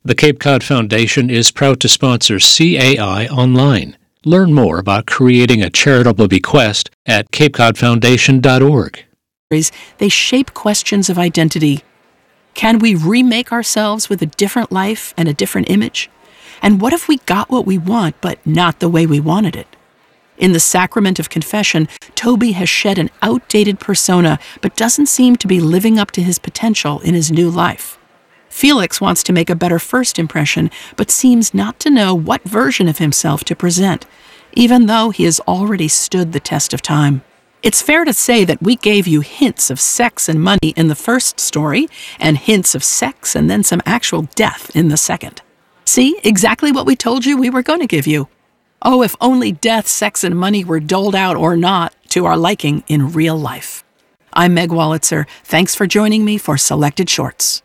The Cape Cod Foundation is proud to sponsor CAI Online. Learn more about creating a charitable bequest at capecodfoundation.org. They shape questions of identity. Can we remake ourselves with a different life and a different image? And what if we got what we want, but not the way we wanted it? In the sacrament of confession, Toby has shed an outdated persona, but doesn't seem to be living up to his potential in his new life. Felix wants to make a better first impression, but seems not to know what version of himself to present, even though he has already stood the test of time. It's fair to say that we gave you hints of sex and money in the first story, and hints of sex and then some actual death in the second. See, exactly what we told you we were going to give you. Oh, if only death, sex, and money were doled out or not to our liking in real life. I'm Meg Wolitzer. Thanks for joining me for Selected Shorts.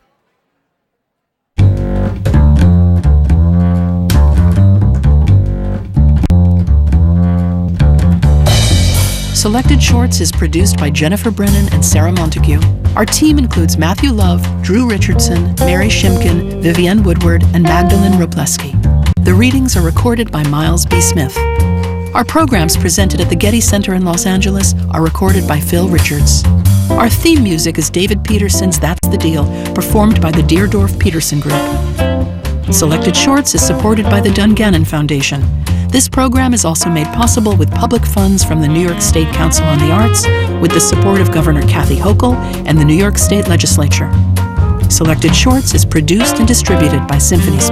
Selected Shorts is produced by Jennifer Brennan and Sarah Montague. Our team includes Matthew Love, Drew Richardson, Mary Shimkin, Vivienne Woodward, and Magdalene Robleski. The readings are recorded by Miles B. Smith. Our programs presented at the Getty Center in Los Angeles are recorded by Phil Richards. Our theme music is David Peterson's That's the Deal, performed by the Deerdorf Peterson Group. Selected Shorts is supported by the Dungannon Foundation. This program is also made possible with public funds from the New York State Council on the Arts, with the support of Governor Kathy Hochul and the New York State Legislature. Selected Shorts is produced and distributed by Symphony Speech.